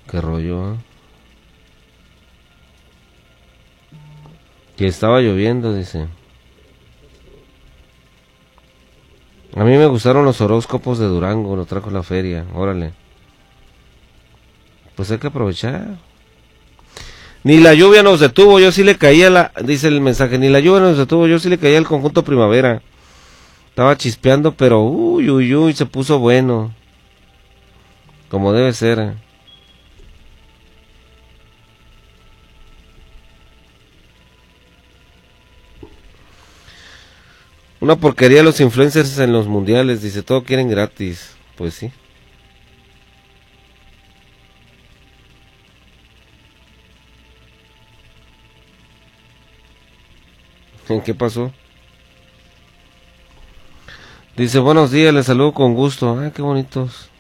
Qué rollo, ¿eh? Que estaba lloviendo, dice. A mí me gustaron los horóscopos de Durango, lo trajo la feria, órale. Pues hay que aprovechar. Ni la lluvia nos detuvo, yo sí le caía dice el mensaje, ni la lluvia nos detuvo, yo sí le caía el conjunto primavera. Estaba chispeando, pero uy, uy, uy, se puso bueno. Como debe ser. Una porquería los influencers en los mundiales, dice, todo quieren gratis. Pues sí. ¿En qué pasó? Dice, buenos días, les saludo con gusto. Ay, qué bonitos.